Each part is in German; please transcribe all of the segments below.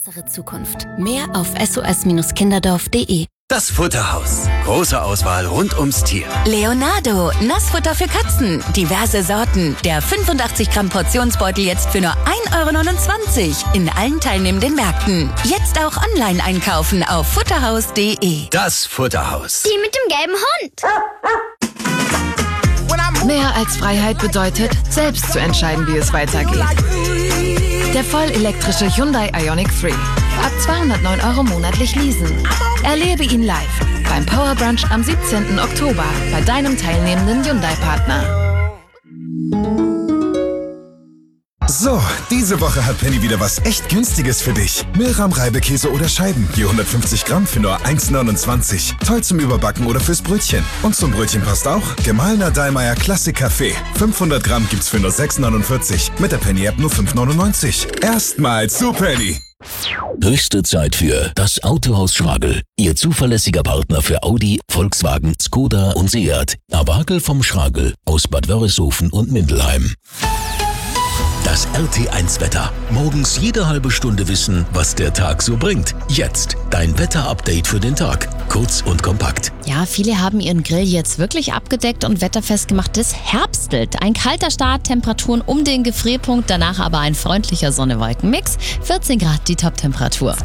Bessere Zukunft. Mehr auf sos-kinderdorf.de. Das Futterhaus. Große Auswahl rund ums Tier. Leonardo, Nassfutter für Katzen. Diverse Sorten. Der 85 Gramm Portionsbeutel jetzt für nur 1,29 € in allen teilnehmenden Märkten. Jetzt auch online einkaufen auf futterhaus.de. Das Futterhaus. Die mit dem gelben Hund. Mehr als Freiheit bedeutet, selbst zu entscheiden, wie es weitergeht. Der vollelektrische Hyundai Ioniq 3. Ab 209 € monatlich leasen. Erlebe ihn live beim Power Brunch am 17. Oktober bei deinem teilnehmenden Hyundai-Partner. So, diese Woche hat Penny wieder was echt Günstiges für dich. Milram Reibekäse oder Scheiben, je 150 Gramm für nur 1,29 €. Toll zum Überbacken oder fürs Brötchen. Und zum Brötchen passt auch gemahlener Dallmayr Klassik Kaffee. 500 Gramm gibt's für nur 6,49 €. Mit der Penny-App nur 5,99 €. Erstmals zu Penny. Höchste Zeit für das Autohaus Schragel. Ihr zuverlässiger Partner für Audi, Volkswagen, Skoda und Seat. Awagel vom Schragel aus Bad Wörishofen und Mindelheim. Das RT1-Wetter. Morgens jede halbe Stunde wissen, was der Tag so bringt. Jetzt dein Wetter-Update für den Tag. Kurz und kompakt. Ja, viele haben ihren Grill jetzt wirklich abgedeckt und wetterfest gemacht. Es herbstelt. Ein kalter Start, Temperaturen um den Gefrierpunkt, danach aber ein freundlicher Sonne-Wolken-Mix. 14 Grad die Top-Temperatur.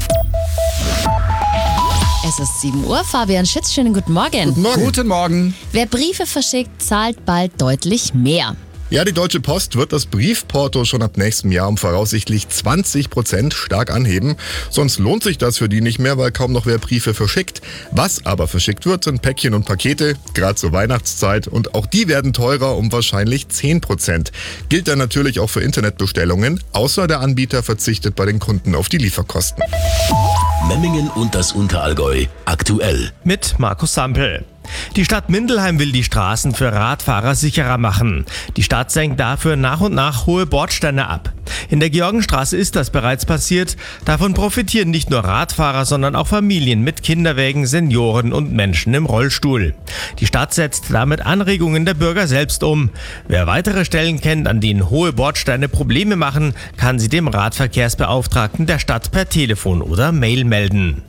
Es ist 7 Uhr. Fabian Schütz, schönen guten Morgen. Guten Morgen. Guten Morgen. Wer Briefe verschickt, zahlt bald deutlich mehr. Ja, die Deutsche Post wird das Briefporto schon ab nächstem Jahr um voraussichtlich 20% stark anheben. Sonst lohnt sich das für die nicht mehr, weil kaum noch wer Briefe verschickt. Was aber verschickt wird, sind Päckchen und Pakete, gerade zur Weihnachtszeit. Und auch die werden teurer um wahrscheinlich 10%. Gilt dann natürlich auch für Internetbestellungen, außer der Anbieter verzichtet bei den Kunden auf die Lieferkosten. Memmingen und das Unterallgäu. Aktuell. Mit Markus Sampel. Die Stadt Mindelheim will die Straßen für Radfahrer sicherer machen. Die Stadt senkt dafür nach und nach hohe Bordsteine ab. In der Georgenstraße ist das bereits passiert. Davon profitieren nicht nur Radfahrer, sondern auch Familien mit Kinderwägen, Senioren und Menschen im Rollstuhl. Die Stadt setzt damit Anregungen der Bürger selbst um. Wer weitere Stellen kennt, an denen hohe Bordsteine Probleme machen, kann sie dem Radverkehrsbeauftragten der Stadt per Telefon oder Mail melden.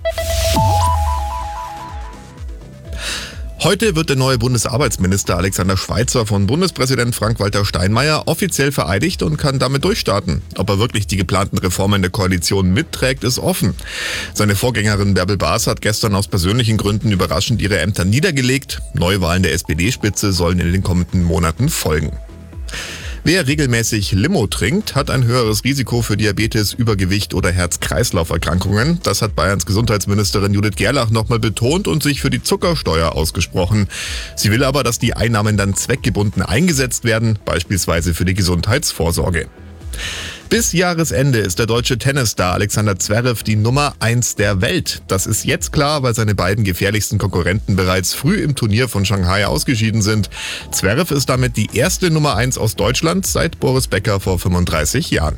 Heute wird der neue Bundesarbeitsminister Alexander Schweitzer von Bundespräsident Frank-Walter Steinmeier offiziell vereidigt und kann damit durchstarten. Ob er wirklich die geplanten Reformen der Koalition mitträgt, ist offen. Seine Vorgängerin Bärbel Baas hat gestern aus persönlichen Gründen überraschend ihre Ämter niedergelegt. Neuwahlen der SPD-Spitze sollen in den kommenden Monaten folgen. Wer regelmäßig Limo trinkt, hat ein höheres Risiko für Diabetes, Übergewicht oder Herz-Kreislauf-Erkrankungen. Das hat Bayerns Gesundheitsministerin Judith Gerlach nochmal betont und sich für die Zuckersteuer ausgesprochen. Sie will aber, dass die Einnahmen dann zweckgebunden eingesetzt werden, beispielsweise für die Gesundheitsvorsorge. Bis Jahresende ist der deutsche Tennisstar Alexander Zverev die Nummer 1 der Welt. Das ist jetzt klar, weil seine beiden gefährlichsten Konkurrenten bereits früh im Turnier von Shanghai ausgeschieden sind. Zverev ist damit die erste Nummer 1 aus Deutschland seit Boris Becker vor 35 Jahren.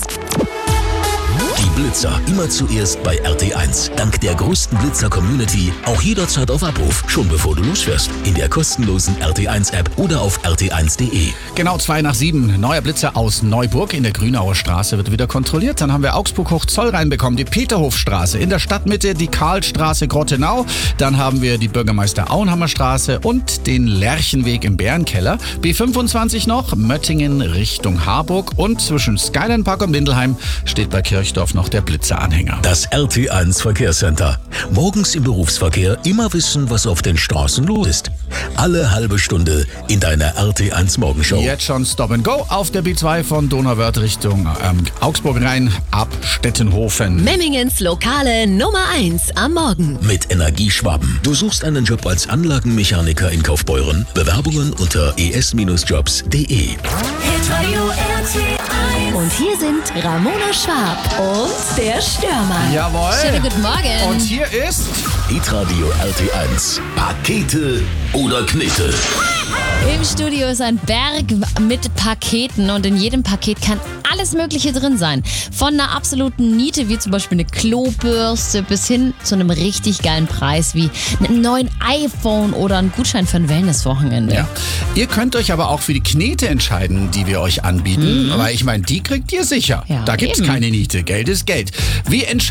Die Blitzer immer zuerst bei RT1. Dank der größten Blitzer-Community auch jederzeit auf Abruf, schon bevor du losfährst. In der kostenlosen RT1-App oder auf rt1.de. Genau 6:55. Neuer Blitzer aus Neuburg in der Grünauer Straße wird wieder kontrolliert. Dann haben wir Augsburg-Hochzoll reinbekommen, die Peterhofstraße. In der Stadtmitte die Karlstraße Grottenau. Dann haben wir die Bürgermeister-Auenhammer-Straße und den Lerchenweg im Bärenkeller. B25 noch, Möttingen Richtung Harburg. Und zwischen Skyline Park und Mindelheim steht bei Kirchdorf noch der Blitzeranhänger. Das RT1 Verkehrscenter. Morgens im Berufsverkehr immer wissen, was auf den Straßen los ist. Alle halbe Stunde in deiner RT1 Morgenshow. Jetzt schon Stop and Go auf der B2 von Donauwörth Richtung Augsburg rein ab Stettenhofen. Memmingens Lokale Nummer 1 am Morgen. Mit Energieschwaben. Du suchst einen Job als Anlagenmechaniker in Kaufbeuren? Bewerbungen unter es-jobs.de. Und hier sind Ramona Schwab und der Störmann. Jawohl. Schönen guten Morgen. Und hier ist Hitradio RT1. Pakete oder Knete? Im Studio ist ein Berg mit Paketen und in jedem Paket kann alles Mögliche drin sein. Von einer absoluten Niete, wie zum Beispiel eine Klobürste, bis hin zu einem richtig geilen Preis, wie einem neuen iPhone oder einen Gutschein für ein Wellnesswochenende. Ja. Ihr könnt euch aber auch für die Knete entscheiden, die wir euch anbieten, weil ich meine, die kriegt ihr sicher. Ja, da gibt's eben. keine Niete. Geld ist Geld. Wie